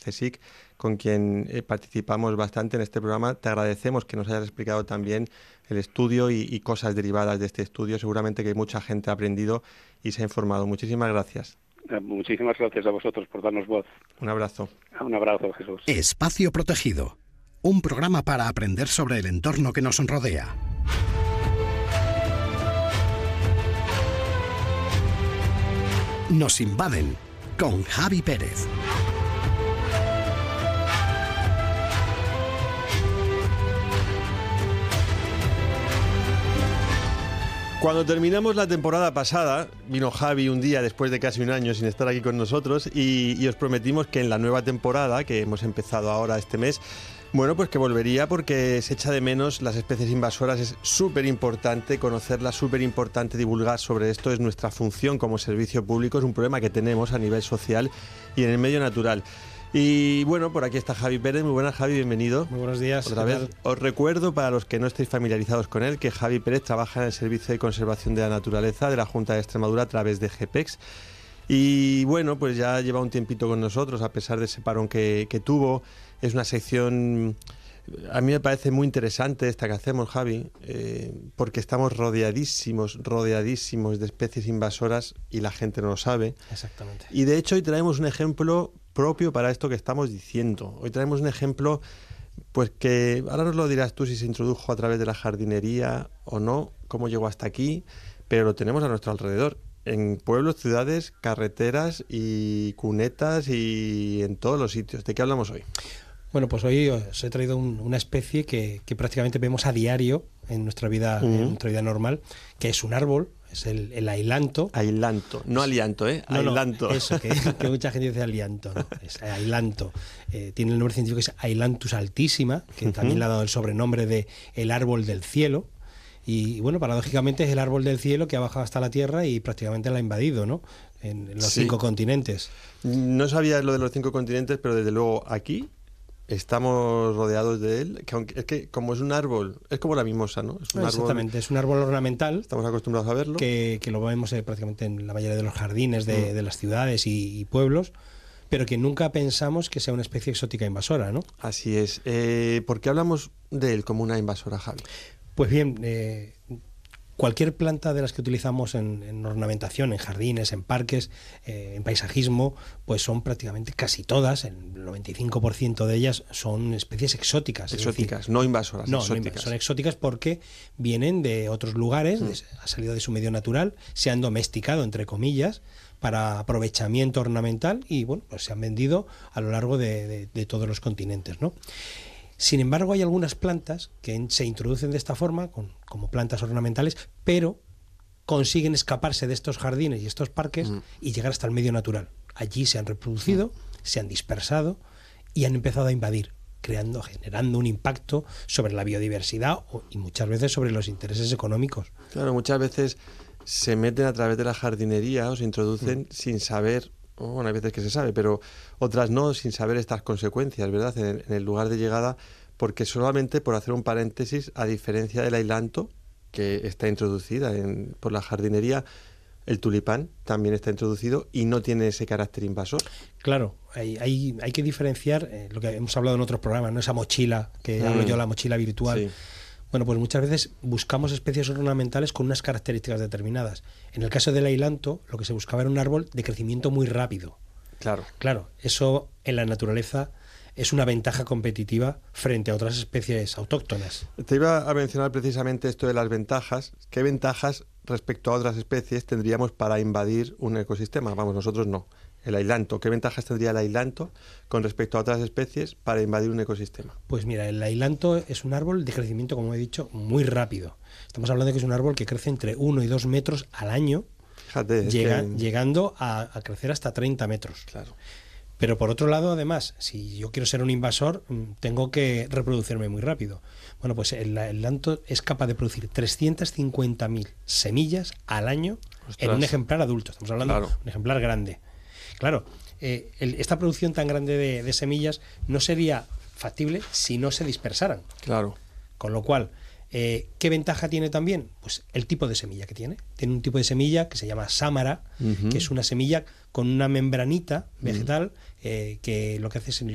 CSIC, con quien participamos bastante en este programa. Te agradecemos que nos hayas explicado también el estudio y cosas derivadas de este estudio. Seguramente que mucha gente ha aprendido y se ha informado. Muchísimas gracias. Muchísimas gracias a vosotros por darnos voz. Un abrazo. Un abrazo, Jesús. Espacio Protegido, un programa para aprender sobre el entorno que nos rodea. Nos invaden con Javi Pérez. Cuando terminamos la temporada pasada, vino Javi un día después de casi un año sin estar aquí con nosotros y os prometimos que en la nueva temporada, que hemos empezado ahora este mes, bueno, pues que volvería porque se echa de menos las especies invasoras. Es súper importante conocerlas, súper importante divulgar sobre esto. Es nuestra función como servicio público, es un problema que tenemos a nivel social y en el medio natural. Y bueno, por aquí está Javi Pérez. Muy buenas, Javi, bienvenido. Muy buenos días. Otra vez. Os recuerdo, para los que no estéis familiarizados con él, que Javi Pérez trabaja en el Servicio de Conservación de la Naturaleza de la Junta de Extremadura a través de GEPEX. Y bueno, pues ya lleva un tiempito con nosotros, a pesar de ese parón que tuvo. Es una sección, a mí me parece muy interesante esta que hacemos, Javi, porque estamos rodeadísimos de especies invasoras y la gente no lo sabe. Exactamente. Y de hecho hoy traemos un ejemplo propio para esto que estamos diciendo. Hoy traemos un ejemplo, pues que ahora nos lo dirás tú si se introdujo a través de la jardinería o no, cómo llegó hasta aquí, pero lo tenemos a nuestro alrededor. En pueblos, ciudades, carreteras y cunetas y en todos los sitios. ¿De qué hablamos hoy? Bueno, pues hoy os he traído una especie que prácticamente vemos a diario en nuestra vida, en nuestra vida normal, que es un árbol, es el ailanto. Ailanto, no alianto, ailanto. No, eso, que mucha gente dice alianto, no, es ailanto. Tiene el nombre científico que es Ailanthus altissima, que también le ha dado el sobrenombre de el árbol del cielo. Y bueno, paradójicamente es el árbol del cielo que ha bajado hasta la tierra y prácticamente la ha invadido, ¿no? En los 5 continentes. No sabía lo de los 5 continentes, pero desde luego aquí estamos rodeados de él. Que aunque, es que como es un árbol, es como la mimosa, ¿no? Es un exactamente, es un árbol ornamental. Estamos acostumbrados a verlo. Que lo vemos prácticamente en la mayoría de los jardines de las ciudades y pueblos, pero que nunca pensamos que sea una especie exótica invasora, ¿no? Así es. ¿Por qué hablamos de él como una invasora, Javi? Pues bien, cualquier planta de las que utilizamos en ornamentación, en jardines, en parques, en paisajismo, pues son prácticamente casi todas, el 95% de ellas son especies exóticas. Exóticas, decir, no invasoras, no, exóticas. No, son exóticas porque vienen de otros lugares, ha salido de su medio natural, se han domesticado, entre comillas, para aprovechamiento ornamental y bueno, pues se han vendido a lo largo de todos los continentes, ¿no? Sin embargo, hay algunas plantas que se introducen de esta forma, como plantas ornamentales, pero consiguen escaparse de estos jardines y estos parques y llegar hasta el medio natural. Allí se han reproducido, se han dispersado y han empezado a invadir, generando un impacto sobre la biodiversidad y muchas veces sobre los intereses económicos. Claro, muchas veces se meten a través de la jardinería o se introducen sin saber. Bueno, hay veces que se sabe, pero otras no, sin saber estas consecuencias, ¿verdad? En el lugar de llegada, porque solamente, por hacer un paréntesis, a diferencia del ailanto, que está introducida por la jardinería, el tulipán también está introducido y no tiene ese carácter invasor. Claro, hay que diferenciar lo que hemos hablado en otros programas, ¿no? Esa mochila, que hablo yo, la mochila virtual. Sí. Bueno, pues muchas veces buscamos especies ornamentales con unas características determinadas. En el caso del ailanto, lo que se buscaba era un árbol de crecimiento muy rápido. Claro, eso en la naturaleza es una ventaja competitiva frente a otras especies autóctonas. Te iba a mencionar precisamente esto de las ventajas. ¿Qué ventajas respecto a otras especies tendríamos para invadir un ecosistema? Vamos, nosotros no. El ailanto, ¿qué ventajas tendría el ailanto con respecto a otras especies para invadir un ecosistema? Pues mira, el ailanto es un árbol de crecimiento, como he dicho, muy rápido. Estamos hablando de que es un árbol que crece entre 1 y 2 metros al año, fíjate, llegando a crecer hasta 30 metros. Claro. Pero por otro lado, además, si yo quiero ser un invasor, tengo que reproducirme muy rápido. Bueno, pues el ailanto es capaz de producir 350.000 semillas al año. ¡Ostras! En un ejemplar adulto. Estamos hablando de un ejemplar grande. Claro, esta producción tan grande de semillas no sería factible si no se dispersaran. Claro. Con lo cual, ¿qué ventaja tiene también? Pues el tipo de semilla que tiene. Tiene un tipo de semilla que se llama sámara, que es una semilla con una membranita vegetal que lo que hace es